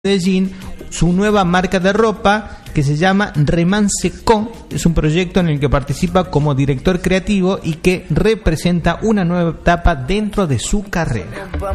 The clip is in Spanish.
Medellín su nueva marca de ropa que se llama Remance Co. Es un proyecto en el que participa como director creativo y que representa una nueva etapa dentro de su carrera.